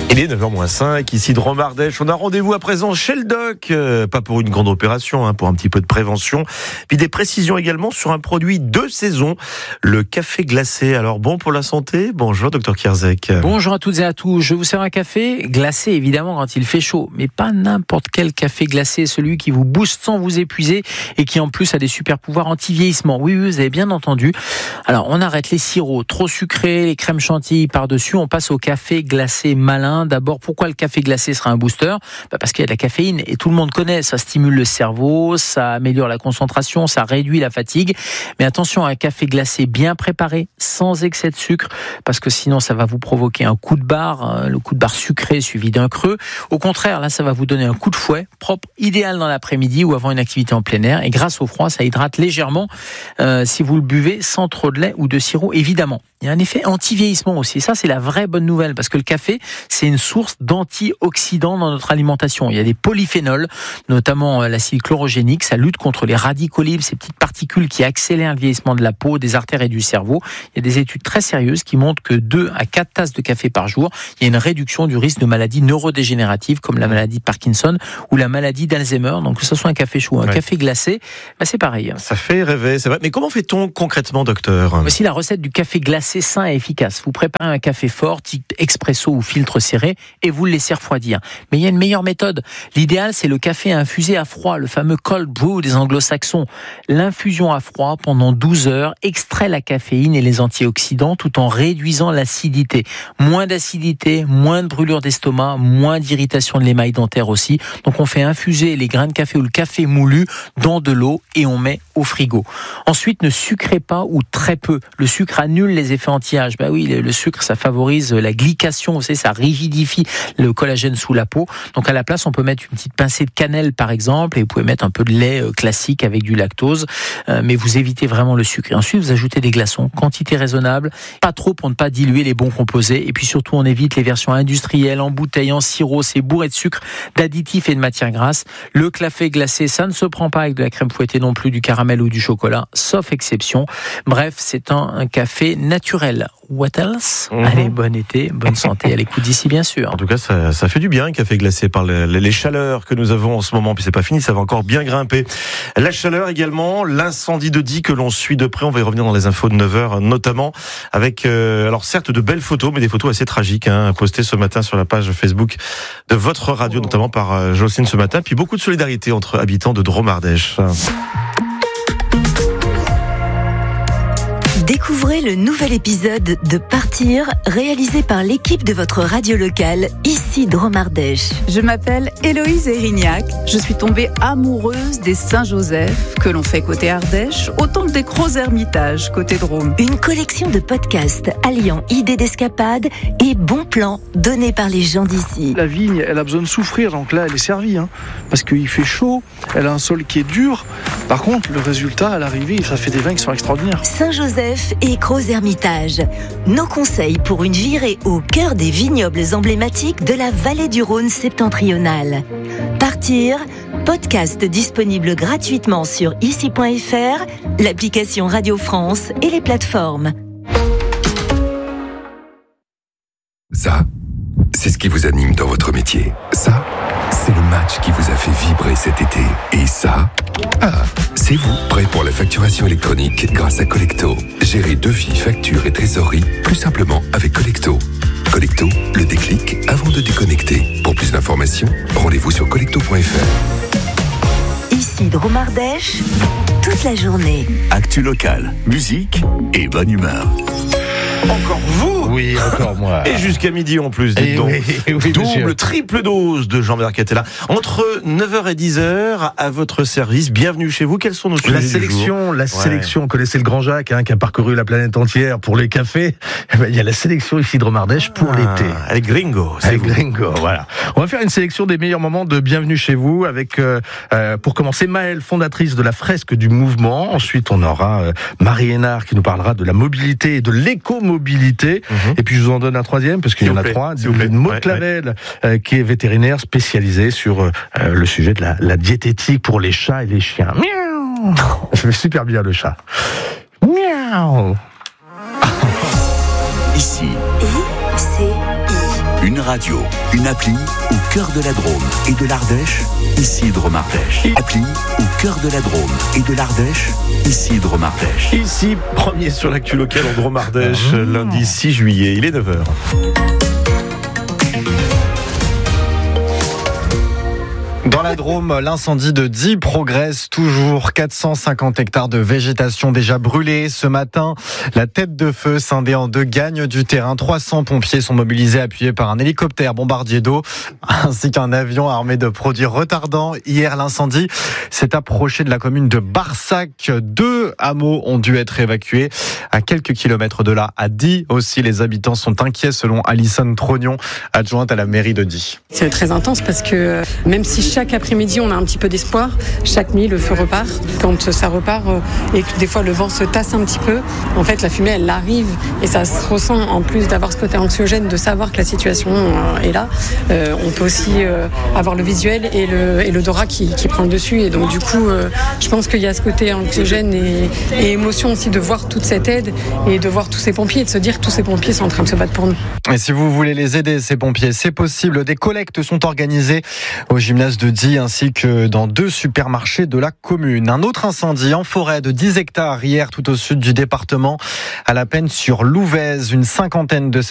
Il est 9h-5, ici de Romardèche. On a rendez-vous à présent chez le doc, pas pour une grande opération, pour un petit peu de prévention, puis des précisions également sur un produit de saison, le café glacé. Alors bon pour la santé. Bonjour docteur Kierzek. Bonjour à toutes et à tous. Je vous sers un café glacé évidemment quand il fait chaud, mais pas n'importe quel café glacé, celui qui vous booste sans vous épuiser et qui en plus a des super pouvoirs anti-vieillissement. Oui, vous avez bien entendu. Alors on arrête les sirops trop sucrés, les crèmes chantilly par-dessus, on passe au café glacé malin. D'abord, pourquoi le café glacé sera un booster ? Parce qu'il y a de la caféine et tout le monde connaît, ça stimule le cerveau, ça améliore la concentration, ça réduit la fatigue. Mais attention à un café glacé bien préparé, sans excès de sucre, parce que sinon ça va vous provoquer un coup de barre, le coup de barre sucré suivi d'un creux. Au contraire, là ça va vous donner un coup de fouet propre, idéal dans l'après-midi ou avant une activité en plein air. Et grâce au froid, ça hydrate légèrement si vous le buvez sans trop de lait ou de sirop, évidemment. Il y a un effet anti-vieillissement aussi. Ça, c'est la vraie bonne nouvelle, parce que le café, c'est une source d'antioxydants dans notre alimentation. Il y a des polyphénols, notamment l'acide chlorogénique. Ça lutte contre les radicaux libres, ces petites particules qui accélèrent le vieillissement de la peau, des artères et du cerveau. Il y a des études très sérieuses qui montrent que 2 à 4 tasses de café par jour, il y a une réduction du risque de maladies neurodégénératives comme la maladie de Parkinson ou la maladie d'Alzheimer. Donc que ce soit un café chaud ou un café glacé, c'est pareil. Ça fait rêver, c'est vrai. Mais comment fait-on concrètement, docteur ? Voici la recette du café glacé sain et efficace. Vous préparez un café fort, type expresso ou filtre serré, et vous le laissez refroidir. Mais il y a une meilleure méthode. L'idéal, c'est le café infusé à froid, le fameux cold brew des anglo-saxons. L'infusion à froid pendant 12 heures extrait la caféine et les antioxydants tout en réduisant l'acidité. Moins d'acidité, moins de brûlure d'estomac, moins d'irritation de l'émail dentaire aussi. Donc on fait infuser les grains de café ou le café moulu dans de l'eau et on met au frigo. Ensuite, ne sucrez pas ou très peu. Le sucre annule les effets anti-âge. Oui, le sucre, ça favorise la glycation, vous savez, ça rigidifie le collagène sous la peau. Donc à la place, on peut mettre une petite pincée de cannelle par exemple, et vous pouvez mettre un peu de lait classique avec du lactose, mais vous évitez vraiment le sucre. Et ensuite, vous ajoutez des glaçons, quantité raisonnable, pas trop pour ne pas diluer les bons composés. Et puis surtout, on évite les versions industrielles, en bouteille, en sirop, c'est bourré de sucre, d'additifs et de matières grasses. Le café glacé, ça ne se prend pas avec de la crème fouettée non plus, du caramel ou du chocolat, sauf exception. Bref, c'est un café naturel. What else ? Allez, bon été, bonne santé à l'écoute d'ici, bien sûr. En tout cas, ça fait du bien, un café glacé par les chaleurs que nous avons en ce moment. Puis c'est pas fini, ça va encore bien grimper. La chaleur également, l'incendie de Die que l'on suit de près. On va y revenir dans les infos de 9h, notamment avec, alors certes, de belles photos, mais des photos assez tragiques, postées ce matin sur la page Facebook de votre radio, notamment par Jocelyne ce matin. Puis beaucoup de solidarité entre habitants de Dromardèche. Découvrez le nouvel épisode de Partir, réalisé par l'équipe de votre radio locale, ici Dromardèche. Je m'appelle Héloïse Erignac. Je suis tombée amoureuse des Saint-Joseph, que l'on fait côté Ardèche, autant que des Crozes-Hermitage, côté Drôme. Une collection de podcasts alliant idées d'escapade et bons plans donnés par les gens d'ici. La vigne, elle a besoin de souffrir, donc là, elle est servie, parce qu'il fait chaud, elle a un sol qui est dur. Par contre, le résultat, à l'arrivée, ça fait des vins qui sont extraordinaires. Saint-Joseph et Crozes-Hermitage. Nos conseils pour une virée au cœur des vignobles emblématiques de la vallée du Rhône septentrionale. Partir, podcast disponible gratuitement sur ici.fr, l'application Radio France et les plateformes. Ça, c'est ce qui vous anime dans votre métier. Ça, c'est le match qui vous a fait vibrer cet été. Et ça, c'est vous, prêt pour la facturation électronique grâce à Collecto. Gérez devis, factures et trésorerie plus simplement avec Collecto. Collecto, le déclic avant de déconnecter. Pour plus d'informations, rendez-vous sur collecto.fr. Ici Dromardèche, toute la journée. Actu locale, musique et bonne humeur. Encore vous ? Oui, encore moi. Et jusqu'à midi en plus, dites donc. Oui, double, triple dose de Jean-Bernard Catella. Entre 9h et 10h, à votre service. Bienvenue chez vous. Quels sont nos sujets du jour ? La sélection. Vous connaissez le grand Jacques, qui a parcouru la planète entière pour les cafés. Il y a la sélection ici de Dromardèche pour l'été. Elle est gringo. Elle est gringo, voilà. On va faire une sélection des meilleurs moments de Bienvenue chez vous avec, pour commencer, Maëlle, fondatrice de la fresque du mouvement. Ensuite, on aura Marie Hénard qui nous parlera de la mobilité et de l'écomobilité. Et puis je vous en donne un troisième parce qu'il y en a trois. Maud Clavel, qui est vétérinaire spécialisée sur le sujet de la diététique pour les chats et les chiens. Miaou. Ça fait super bien le chat. Miaou. Ici, ICI. Une radio, une appli au cœur de la Drôme et de l'Ardèche, ici Drôme Ardèche. Appli au cœur de la Drôme et de l'Ardèche, ici Drôme Ardèche. Ici, premier sur l'actu locale en Drôme Ardèche, lundi 6 juillet, il est 9h. Dans la Drôme, l'incendie de Die progresse toujours. 450 hectares de végétation déjà brûlés. Ce matin, la tête de feu scindée en deux gagne du terrain. 300 pompiers sont mobilisés, appuyés par un hélicoptère bombardier d'eau, ainsi qu'un avion armé de produits retardants. Hier, l'incendie s'est approché de la commune de Barsac. 2 hameaux ont dû être évacués. À quelques kilomètres de là, à Die aussi, les habitants sont inquiets, selon Alison Trognon, adjointe à la mairie de Die. C'est très intense parce que même si chaque après-midi on a un petit peu d'espoir, chaque nuit le feu repart. Quand ça repart et que des fois le vent se tasse un petit peu, en fait la fumée elle arrive et ça se ressent, en plus d'avoir ce côté anxiogène de savoir que la situation est là. On peut aussi avoir le visuel et l'odorat qui prend le dessus, et donc du coup je pense qu'il y a ce côté anxiogène et émotion aussi de voir toute cette aide et de voir tous ces pompiers et de se dire que tous ces pompiers sont en train de se battre pour nous. Et si vous voulez les aider, ces pompiers, c'est possible. Des collectes sont organisées au gymnase de Die ainsi que dans 2 supermarchés de la commune. Un autre incendie en forêt de 10 hectares hier tout au sud du département, à la Penne sur Louvèze. Une cinquantaine de